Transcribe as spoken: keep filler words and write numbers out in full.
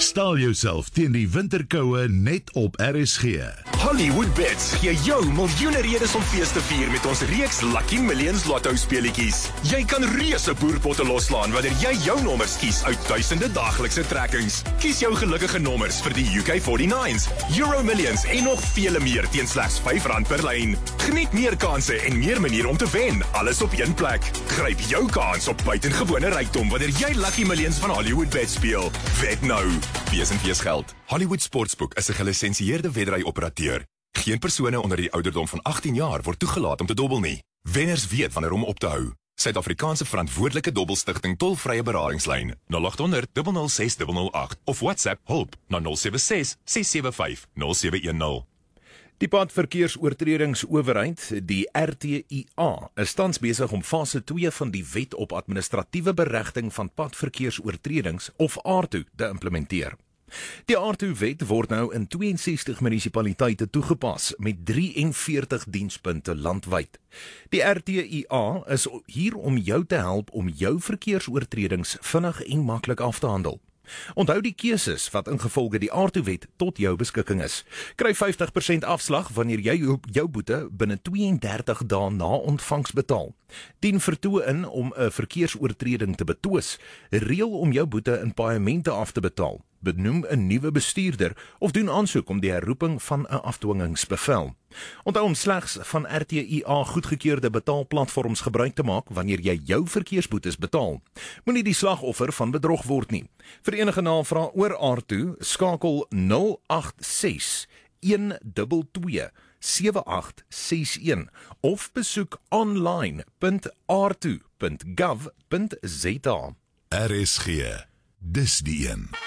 Staal jouself teen die winterkoue net op R S G. Hollywood Bets gee jou miljoene redes om fees te vier met ons reeks Lucky Millions Lotto speletjies. Jy kan reuse boerpotte loslaan wanneer jy jou nommers kies uit duisende daaglikse trekkings. Kies jou gelukkige nommers vir die U K forty-nines, Euro Millions en nog vele meer teen slegs vyf rand per lyn. Geniet meer kanse en meer maniere om te wen, alles op een plek. Gryp jou kans op buitengewone rykdom wanneer jy Lucky Millions van Hollywood Bet speel. Wed nou. Wees en wees geld. Hollywood Sportsbook is 'n gelisensieerde wedry-operateur. Geen persone onder die ouderdom van agttien jaar word toegelaat om te dobbel nie. Wenners weet wanneer om op te hou. Suid-Afrikaanse verantwoordelike dobbelstigting tolvrye beradingslyn nul agt honderd, nul nul ses, nul nul agt of WhatsApp hulp na nul sewe ses, ses sewe vyf, nul sewe een nul. Die Padverkeersoortredingsowerheid, die R T I A, is tans besig om fase twee van die Wet op Administratiewe Beregting van Padverkeersoortredings, of A R T O, te implementeer. Die A R T O-wet word nou in twee en sestig munisipaliteite toegepas, met drie en veertig dienspunte landwyd. Die R T I A is hier om jou te help om jou verkeersoortredings vinnig en maklik af te handel. Onthou die keuses wat ingevolge die A R T O-wet tot jou beskikking is. Kry vyftig persent afslag wanneer jy jou boete binne twee en dertig dae na ontvangs betaal. Dien vertoe in om 'n verkeersoortreding te betwis, reël om jou boete in paemente af te betaal, benoem 'n nuwe bestuurder of doen aansoek om die herroeping van 'n afdwingingsbevel. Onthou om slegs van R T I A goedgekeurde betaalplatforms gebruik te maak wanneer jy jou verkeersboetes betaal. Moenie die slagoffer van bedrog word nie. Vir enige navrae oor A R T O, skakel nul agt ses, een twee twee, sewe agt ses een of besoek online punt a r t o punt gov punt z a. R S G, dis die een.